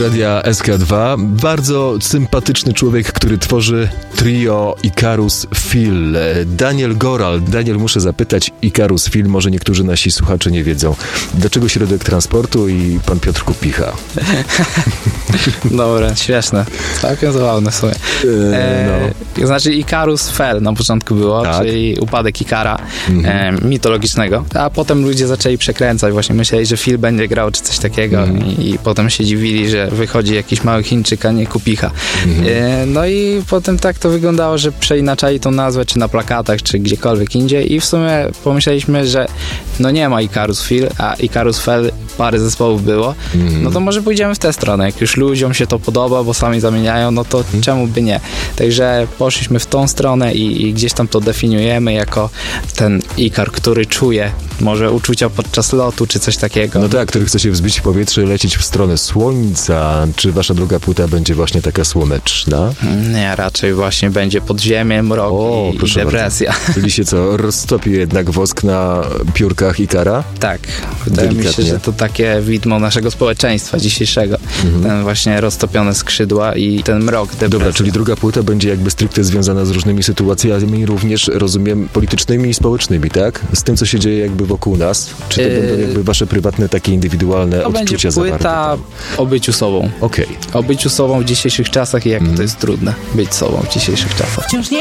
Radia SK2. Bardzo sympatyczny człowiek, który tworzy trio Ikarus Phil. Daniel Goral. Daniel, muszę zapytać, Ikarus Phil, może niektórzy nasi słuchacze nie wiedzą. Dlaczego środek transportu i pan Piotr Kupicha? Dobra, śmieszne. Całkiem zabawne w sumie. Znaczy Ikarus Fell na początku było, tak, czyli upadek Ikara mitologicznego, a potem ludzie zaczęli przekręcać, właśnie myśleli, że Phil będzie grał czy coś takiego i potem się dziwili, że wychodzi jakiś mały Chińczyk, a nie Kupicha. No i potem tak to wyglądało, że przeinaczali tą nazwę, czy na plakatach, czy gdziekolwiek indziej i w sumie pomyśleliśmy, że no nie ma Ikarus Phil, a Ikarus Fell, parę zespołów było, no to może pójdziemy w tę stronę. Jak już ludziom się to podoba, bo sami zamieniają, no to czemu by nie? Także poszliśmy w tą stronę i gdzieś tam to definiujemy jako ten Ikar, który czuje może uczucia podczas lotu, czy coś takiego. No tak, który chce się wzbić w powietrze, lecieć w stronę słońca. Czy wasza druga płyta będzie właśnie taka słoneczna? Nie, raczej właśnie będzie podziemie, mrok i depresja. Bardzo. Czyli się co, roztopi jednak wosk na piórkach Ikara? Tak, wydaje mi się, że to takie widmo naszego społeczeństwa dzisiejszego. Ten właśnie roztopione skrzydła i ten mrok, depresja. Dobra, czyli druga płyta będzie jakby stricte związana z różnymi sytuacjami, również, rozumiem, politycznymi i społecznymi, tak? Z tym, co się dzieje jakby wokół nas? Czy to będą jakby wasze prywatne, takie indywidualne odczucia zawarte? To będzie płyta o byciu sobą. Okej. O byciu sobą w dzisiejszych czasach i jak to jest trudne być sobą w dzisiejszych czasach.